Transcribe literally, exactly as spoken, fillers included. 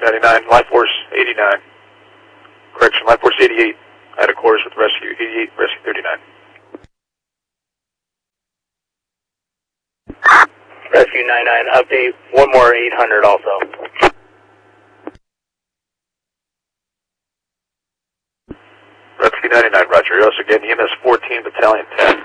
ninety-nine, Life Force eighty-nine. Correction, Life Force eighty-eight. I had a course with Rescue eighty-eight, Rescue thirty-nine. Rescue ninety-nine, update, one more eight hundred also. Rescue ninety-nine, roger. You're also getting E M S fourteen, Battalion ten.